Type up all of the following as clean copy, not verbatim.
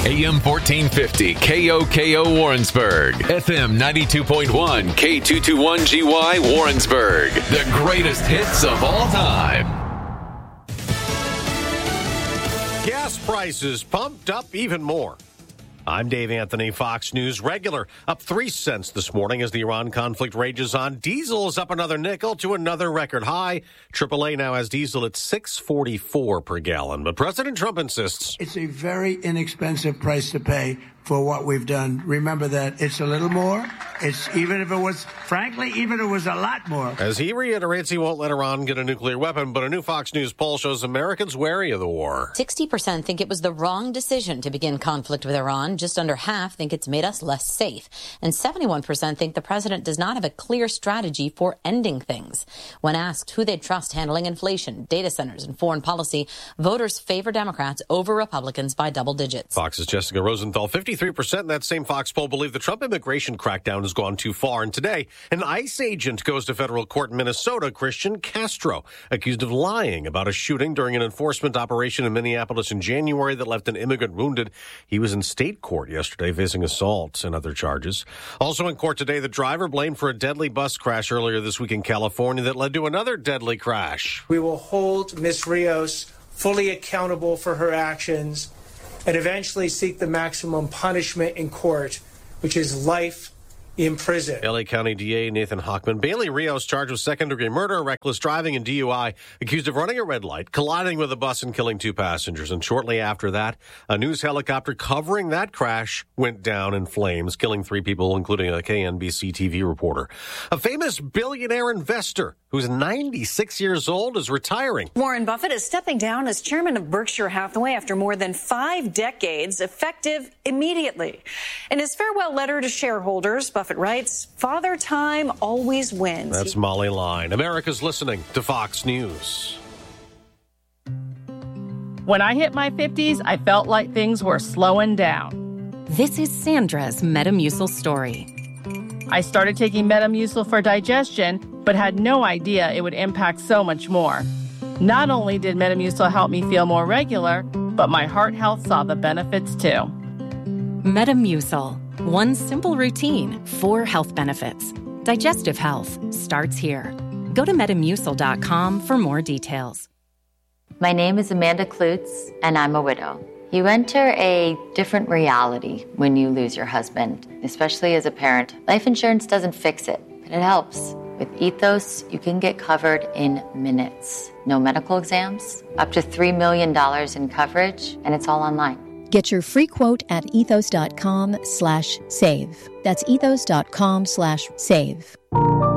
AM 1450 KOKO Warrensburg, FM 92.1 K221GY Warrensburg. The greatest hits of all time. Gas prices pumped up even more. I'm Dave Anthony, Fox News regular. Up 3 cents this morning as the Iran conflict rages on. Diesel is up another nickel to another record high. AAA now has diesel at $6.44 per gallon. But President Trump insists it's a very inexpensive price to pay for what we've done. Remember that it's a little more. Even if it was a lot more. As he reiterates he won't let Iran get a nuclear weapon, but a new Fox News poll shows Americans wary of the war. 60% think it was the wrong decision to begin conflict with Iran. Just under half think it's made us less safe. And 71% think the president does not have a clear strategy for ending things. When asked who they'd trust handling inflation, data centers, and foreign policy, voters favor Democrats over Republicans by double digits. Fox's Jessica Rosenthal, 53% in that same Fox poll believe the Trump immigration crackdown has gone too far. And today, an ICE agent goes to federal court in Minnesota, Christian Castro, accused of lying about a shooting during an enforcement operation in Minneapolis in January that left an immigrant wounded. He was in state court yesterday facing assault and other charges. Also in court today, the driver blamed for a deadly bus crash earlier this week in California that led to another deadly crash. We will hold Ms. Rios fully accountable for her actions and eventually seek the maximum punishment in court, which is life in prison. L.A. County DA Nathan Hochman. Bailey Rios charged with second-degree murder, reckless driving, and DUI, accused of running a red light, colliding with a bus, and killing 2 passengers. And shortly after that, a news helicopter covering that crash went down in flames, killing 3 people, including a KNBC TV reporter. A famous billionaire investor who's 96 years old is retiring. Warren Buffett is stepping down as chairman of Berkshire Hathaway after more than 5 decades, effective immediately. In his farewell letter to shareholders, Buffett writes, "Father Time always wins." That's Molly Line. America's listening to Fox News. When I hit my 50s, I felt like things were slowing down. This is Sandra's Metamucil story. I started taking Metamucil for digestion, but had no idea it would impact so much more. Not only did Metamucil help me feel more regular, but my heart health saw the benefits too. Metamucil. One simple routine, 4 health benefits. Digestive health starts here. Go to Metamucil.com for more details. My name is Amanda Klutz, and I'm a widow. You enter a different reality when you lose your husband, especially as a parent. Life insurance doesn't fix it, but it helps. With Ethos, you can get covered in minutes. No medical exams, up to $3 million in coverage, and it's all online. Get your free quote at ethos.com/save. That's ethos.com/save.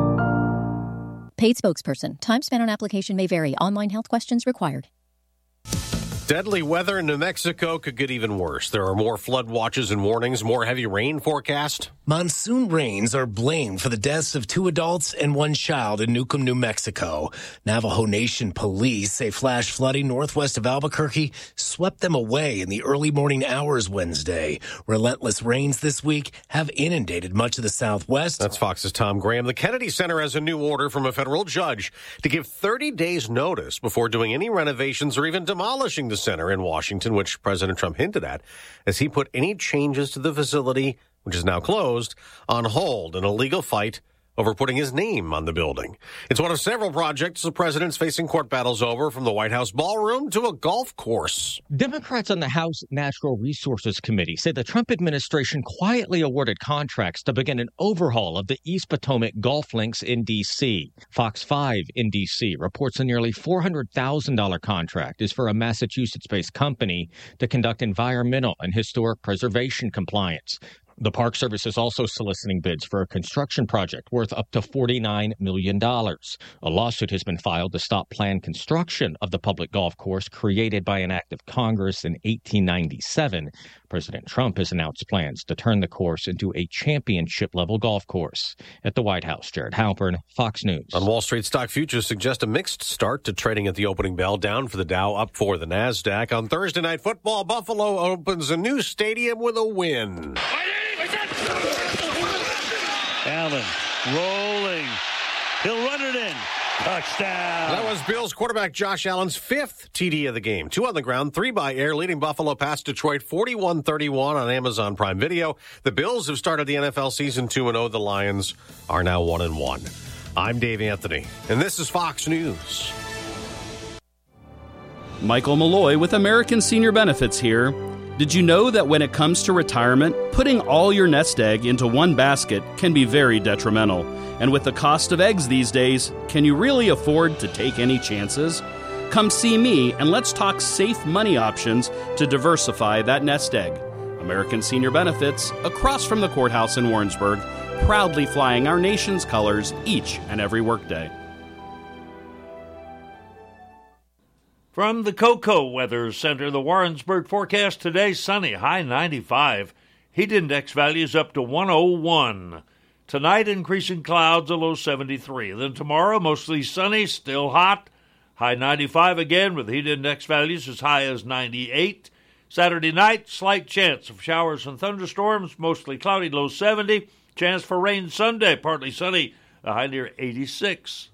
Paid spokesperson. Time spent on application may vary. Online health questions required. Deadly weather in New Mexico could get even worse. There are more flood watches and warnings, more heavy rain forecast. Monsoon rains are blamed for the deaths of 2 adults and 1 child in Newcomb, New Mexico. Navajo Nation police say flash flooding northwest of Albuquerque swept them away in the early morning hours Wednesday. Relentless rains this week have inundated much of the Southwest. That's Fox's Tom Graham. The Kennedy Center has a new order from a federal judge to give 30 days notice before doing any renovations or even demolishing the center in Washington, which President Trump hinted at, as he put any changes to the facility, which is now closed, on hold in a legal fight over putting his name on the building. It's one of several projects the president's facing court battles over, from the White House ballroom to a golf course. Democrats on the House Natural Resources Committee say the Trump administration quietly awarded contracts to begin an overhaul of the East Potomac golf links in D.C. Fox 5 in D.C. reports a nearly $400,000 contract is for a Massachusetts-based company to conduct environmental and historic preservation compliance. The Park Service is also soliciting bids for a construction project worth up to $49 million. A lawsuit has been filed to stop planned construction of the public golf course created by an act of Congress in 1897. President Trump has announced plans to turn the course into a championship-level golf course. At the White House, Jared Halpern, Fox News. On Wall Street, stock futures suggest a mixed start to trading at the opening bell, down for the Dow, up for the NASDAQ. On Thursday Night Football, Buffalo opens a new stadium with a win. Allen rolling. He'll run it in. Touchdown. That was Bills quarterback Josh Allen's 5th TD of the game. 2 on the ground, 3 by air, leading Buffalo past Detroit 41-31 on Amazon Prime Video. The Bills have started the NFL season 2-0. The Lions are now 1-1. I'm Dave Anthony, and this is Fox News. Michael Malloy with American Senior Benefits here. Did you know that when it comes to retirement, putting all your nest egg into one basket can be very detrimental? And with the cost of eggs these days, can you really afford to take any chances? Come see me and let's talk safe money options to diversify that nest egg. American Senior Benefits, across from the courthouse in Warrensburg, proudly flying our nation's colors each and every workday. From the Cocoa Weather Center, the Warrensburg forecast today, sunny, high 95. Heat index values up to 101. Tonight, increasing clouds, a low 73. Then tomorrow, mostly sunny, still hot, high 95 again with heat index values as high as 98. Saturday night, slight chance of showers and thunderstorms, mostly cloudy, low 70. Chance for rain Sunday, partly sunny, a high near 86.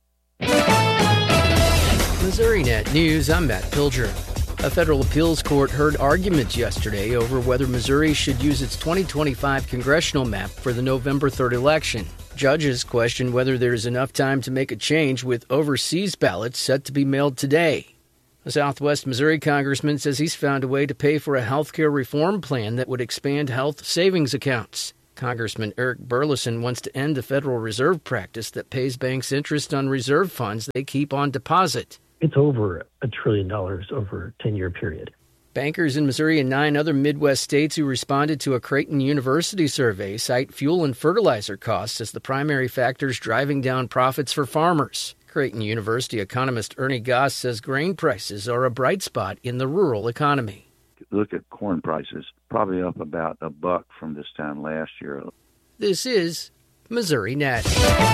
MissouriNet News, I'm Matt Pilger. A federal appeals court heard arguments yesterday over whether Missouri should use its 2025 congressional map for the November 3rd election. Judges questioned whether there is enough time to make a change with overseas ballots set to be mailed today. A Southwest Missouri congressman says he's found a way to pay for a health care reform plan that would expand health savings accounts. Congressman Eric Burleson wants to end the Federal Reserve practice that pays banks interest on reserve funds they keep on deposit. It's over $1 trillion over a 10-year period. Bankers in Missouri and 9 other Midwest states who responded to a Creighton University survey cite fuel and fertilizer costs as the primary factors driving down profits for farmers. Creighton University economist Ernie Goss says grain prices are a bright spot in the rural economy. Look at corn prices, probably up about $1 from this time last year. This is MissouriNet.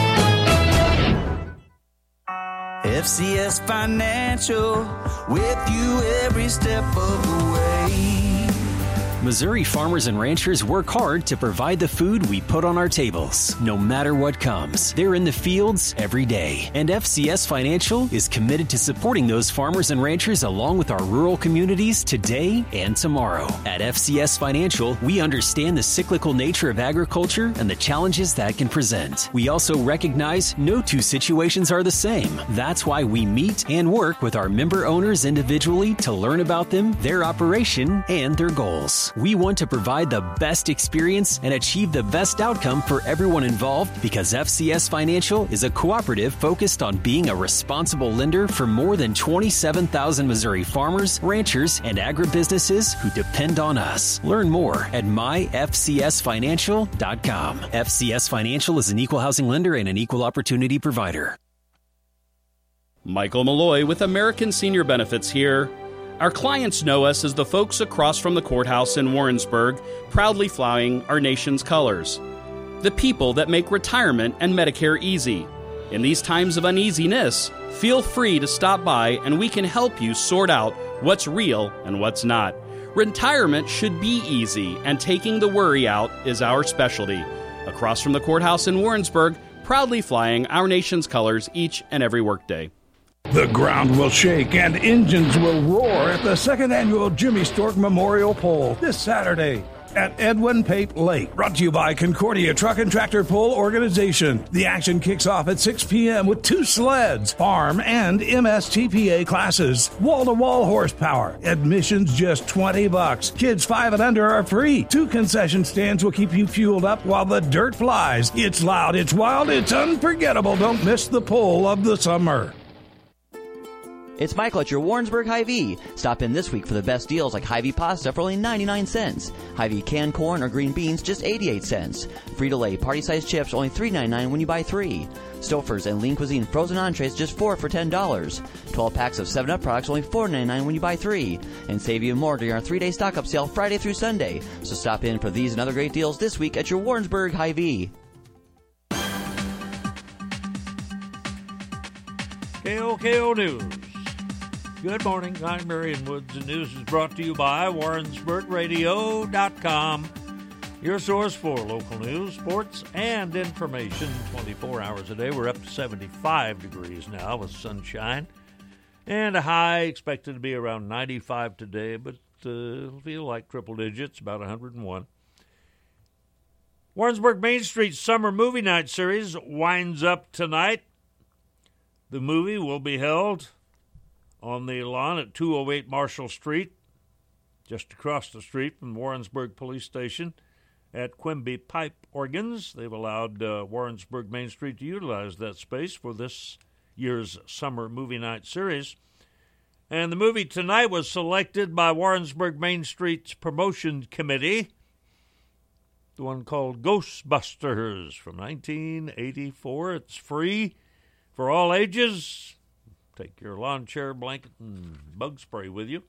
FCS Financial, with you every step of the way. Missouri farmers and ranchers work hard to provide the food we put on our tables. No matter what comes, they're in the fields every day. And FCS Financial is committed to supporting those farmers and ranchers along with our rural communities today and tomorrow. At FCS Financial, we understand the cyclical nature of agriculture and the challenges that can present. We also recognize no two situations are the same. That's why we meet and work with our member owners individually to learn about them, their operation, and their goals. We want to provide the best experience and achieve the best outcome for everyone involved because FCS Financial is a cooperative focused on being a responsible lender for more than 27,000 Missouri farmers, ranchers, and agribusinesses who depend on us. Learn more at myfcsfinancial.com. FCS Financial is an equal housing lender and an equal opportunity provider. Michael Malloy with American Senior Benefits here. Our clients know us as the folks across from the courthouse in Warrensburg, proudly flying our nation's colors. The people that make retirement and Medicare easy. In these times of uneasiness, feel free to stop by and we can help you sort out what's real and what's not. Retirement should be easy, and taking the worry out is our specialty. Across from the courthouse in Warrensburg, proudly flying our nation's colors each and every workday. The ground will shake and engines will roar at the second annual Jimmy Stork Memorial Pole this Saturday at Edwin Pape Lake. Brought to you by Concordia Truck and Tractor Pull Organization. The action kicks off at 6 p.m. with 2 sleds, farm and MSTPA classes. Wall-to-wall horsepower. Admissions just $20. Kids 5 and under are free. 2 concession stands will keep you fueled up while the dirt flies. It's loud, it's wild, it's unforgettable. Don't miss the pull of the summer. It's Michael at your Warrensburg Hy-Vee. Stop in this week for the best deals like Hy-Vee pasta for only 99 cents. Hy-Vee canned corn or green beans just 88 cents. Frito-Lay party-sized chips only $3.99 when you buy 3. Stouffer's and Lean Cuisine frozen entrees just 4 for $10. 12 packs of 7-Up products only $4.99 when you buy 3. And save even more during our 3-day stock-up sale Friday through Sunday. So stop in for these and other great deals this week at your Warrensburg Hy-Vee. KOKO News. Good morning. I'm Marion Woods. The news is brought to you by WarrensburgRadio.com. Your source for local news, sports, and information 24 hours a day. We're up to 75 degrees now with sunshine. And a high expected to be around 95 today, but it'll feel like triple digits, about 101. Warrensburg Main Street Summer Movie Night Series winds up tonight. The movie will be held on the lawn at 208 Marshall Street, just across the street from Warrensburg Police Station at Quimby Pipe Organs. They've allowed Warrensburg Main Street to utilize that space for this year's Summer Movie Night Series. And the movie tonight was selected by Warrensburg Main Street's promotion committee, the one called Ghostbusters from 1984. It's free for all ages. Take your lawn chair, blanket, and bug spray with you.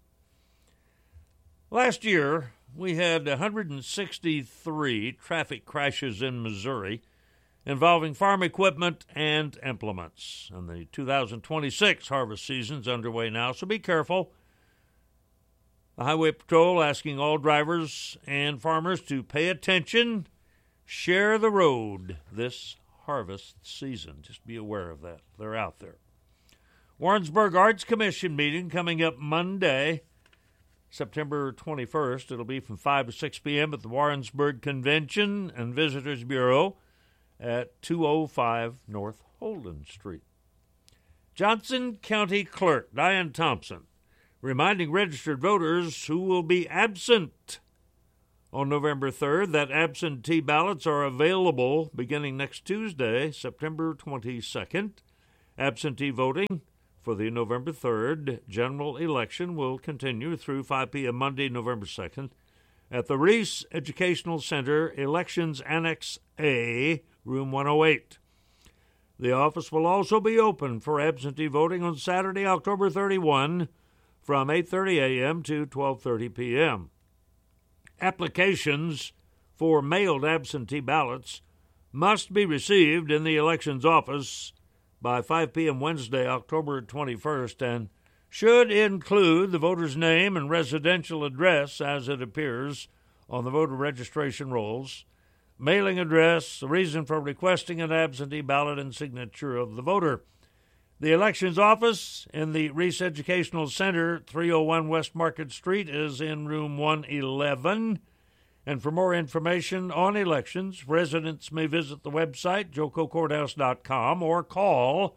Last year, we had 163 traffic crashes in Missouri involving farm equipment and implements. And the 2026 harvest season's underway now, so be careful. The Highway Patrol asking all drivers and farmers to pay attention, share the road this harvest season. Just be aware of that. They're out there. Warrensburg Arts Commission meeting coming up Monday, September 21st. It'll be from 5 to 6 p.m. at the Warrensburg Convention and Visitors Bureau at 205 North Holden Street. Johnson County Clerk Diane Thompson reminding registered voters who will be absent on November 3rd that absentee ballots are available beginning next Tuesday, September 22nd. Absentee voting for the November 3rd general election will continue through 5 p.m. Monday, November 2nd, at the Reese Educational Center, Elections Annex A, Room 108. The office will also be open for absentee voting on Saturday, October 31, from 8:30 a.m. to 12:30 p.m. Applications for mailed absentee ballots must be received in the elections office by 5 p.m. Wednesday, October 21st, and should include the voter's name and residential address as it appears on the voter registration rolls, mailing address, the reason for requesting an absentee ballot, and signature of the voter. The elections office in the Reese Educational Center, 301 West Market Street, is in room 111. And for more information on elections, residents may visit the website, jococourthouse.com, or call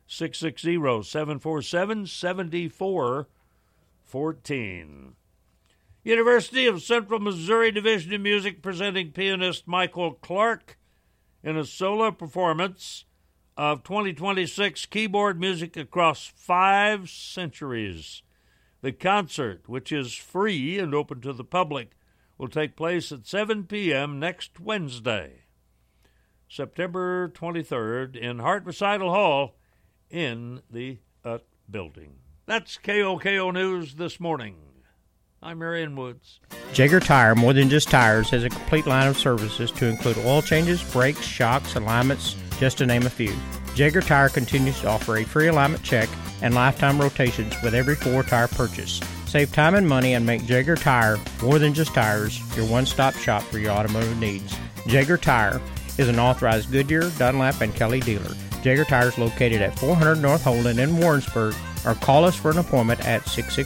660-747-7414. University of Central Missouri Division of Music presenting pianist Michael Clark in a solo performance of 2026 keyboard music across 5 centuries. The concert, which is free and open to the public, will take place at 7 p.m. next Wednesday, September 23rd, in Hart Recital Hall in the UT building. That's KOKO News this morning. I'm Marion Woods. Jaeger Tire, more than just tires, has a complete line of services to include oil changes, brakes, shocks, alignments, just to name a few. Jaeger Tire continues to offer a free alignment check and lifetime rotations with every 4-tire purchase. Save time and money and make Jaeger Tire, more than just tires, your one-stop shop for your automotive needs. Jaeger Tire is an authorized Goodyear, Dunlap, and Kelly dealer. Jaeger Tire is located at 400 North Holden in Warrensburg, or call us for an appointment at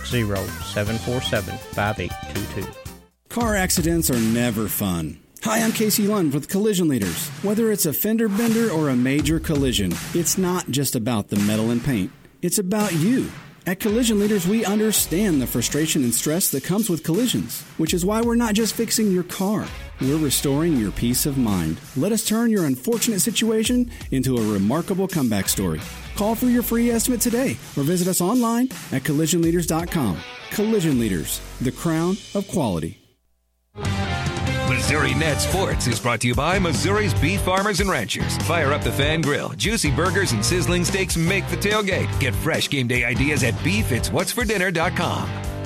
660-747-5822. Car accidents are never fun. Hi, I'm Casey Lund with Collision Leaders. Whether it's a fender bender or a major collision, it's not just about the metal and paint. It's about you. At Collision Leaders, we understand the frustration and stress that comes with collisions, which is why we're not just fixing your car. We're restoring your peace of mind. Let us turn your unfortunate situation into a remarkable comeback story. Call for your free estimate today or visit us online at collisionleaders.com. Collision Leaders, the crown of quality. Missouri Net Sports is brought to you by Missouri's beef farmers and ranchers. Fire up the fan grill. Juicy burgers and sizzling steaks make the tailgate. Get fresh game day ideas at beefitswhatsfordinner.com.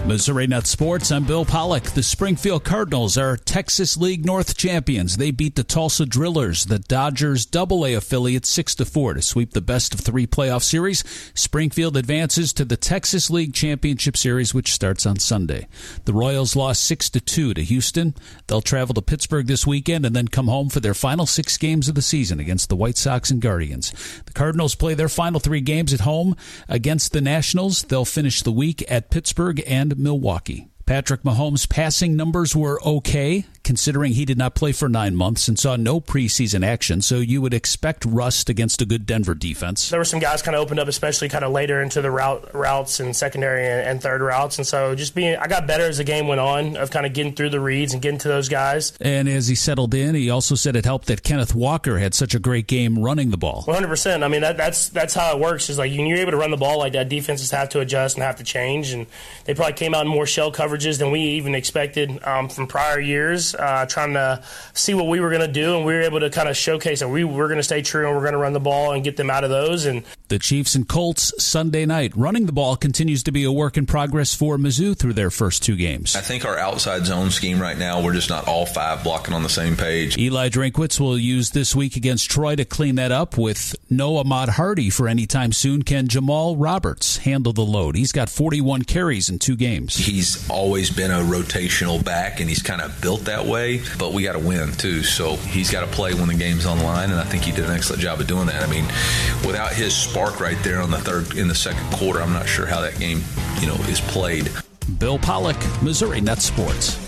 Missouri Net Sports, I'm Bill Pollock. The Springfield Cardinals are Texas League North champions. They beat the Tulsa Drillers, the Dodgers AA affiliate, 6-4 to sweep the best-of-3 playoff series. Springfield advances to the Texas League Championship Series, which starts on Sunday. The Royals lost 6-2 to Houston. They'll travel to Pittsburgh this weekend and then come home for their final 6 games of the season against the White Sox and Guardians. The Cardinals play their final 3 games at home against the Nationals. They'll finish the week at Pittsburgh and Milwaukee. Patrick Mahomes' passing numbers were okay, considering he did not play for 9 months and saw no preseason action, so you would expect rust against a good Denver defense. There were some guys kind of opened up, especially kind of later into the routes and secondary and third routes, and so I got better as the game went on of kind of getting through the reads and getting to those guys. And as he settled in, he also said it helped that Kenneth Walker had such a great game running the ball. 100%. I mean, that's how it works, is like when you're able to run the ball like that, defenses have to adjust and have to change, and they probably came out in more shell coverages than we even expected from prior years, trying to see what we were going to do, and we were able to kind of showcase that we were going to stay true and we're going to run the ball and get them out of those. And the Chiefs and Colts Sunday night. Running the ball continues to be a work in progress for Mizzou through their first 2 games. I think our outside zone scheme right now, we're just not all 5 blocking on the same page. Eli Drinkwitz will use this week against Troy to clean that up. With no Ahmad Hardy for any time soon, can Jamal Roberts handle the load? He's got 41 carries in 2 games. He's always been a rotational back, and he's kind of built that way, but we got to win too, so he's got to play when the game's on the line, and I think he did an excellent job of doing that. I mean, without his spark right there in the second quarter, I'm not sure how that game is played. Bill Pollock, Missouri Net Sports.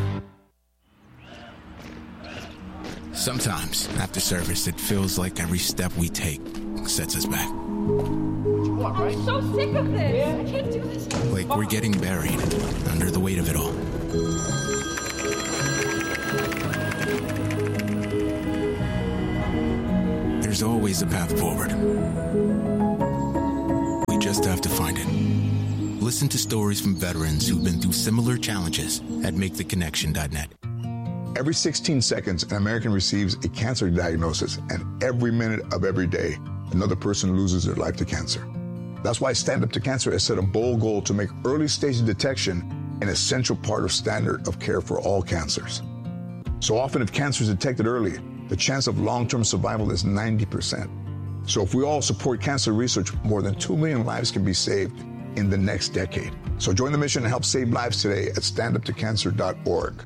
Sometimes after service, it feels like every step we take sets us back. I'm so sick of this. I can't do this. Like we're getting buried under the weight of it all. There's always a path forward. We just have to find it. Listen to stories from veterans who've been through similar challenges at MakeTheConnection.net. Every 16 seconds, an American receives a cancer diagnosis, and every minute of every day, another person loses their life to cancer. That's why Stand Up to Cancer has set a bold goal to make early-stage detection an essential part of standard of care for all cancers. So often, if cancer is detected early, the chance of long-term survival is 90%. So if we all support cancer research, more than 2 million lives can be saved in the next decade. So join the mission and help save lives today at standuptocancer.org.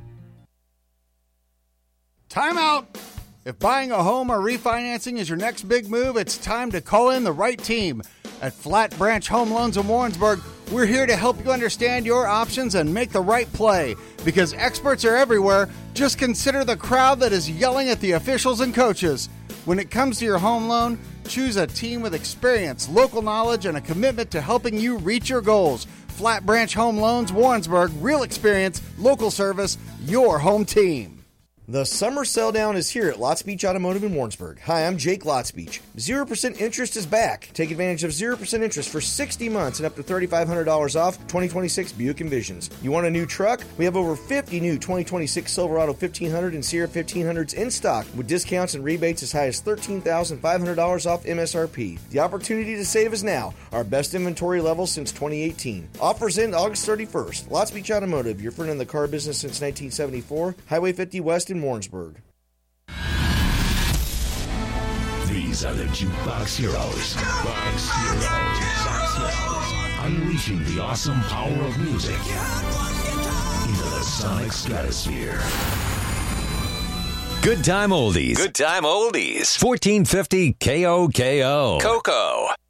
Time out! If buying a home or refinancing is your next big move, it's time to call in the right team. At Flat Branch Home Loans of Warrensburg, we're here to help you understand your options and make the right play. Because experts are everywhere, just consider the crowd that is yelling at the officials and coaches. When it comes to your home loan, choose a team with experience, local knowledge, and a commitment to helping you reach your goals. Flat Branch Home Loans, Warrensburg, real experience, local service, your home team. The summer sell down is here at Lots Beach Automotive in Warrensburg. Hi, I'm Jake Lots Beach. 0% interest is back. Take advantage of 0% interest for 60 months and up to $3,500 off 2026 Buick Envisions. You want a new truck? We have over 50 new 2026 Silverado 1500 and Sierra 1500s in stock with discounts and rebates as high as $13,500 off MSRP. The opportunity to save is now. Our best inventory level since 2018. Offers end August 31st. Lots Beach Automotive, your friend in the car business since 1974. Highway 50 West in Warrensburg. These are the Jukebox Heroes. Unleashing the awesome power of music into the sonic stratosphere. Good time oldies. Good time oldies. 1450 KOKO. Coco.